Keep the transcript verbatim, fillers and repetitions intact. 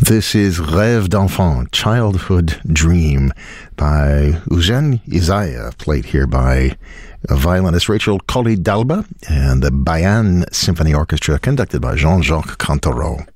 This is Rêve d'enfant, Childhood Dream, by Eugène Ysaÿe, played here by violinist Rachel Colley-Dalba and the Bayan Symphony Orchestra, conducted by Jean-Jacques Cantereau.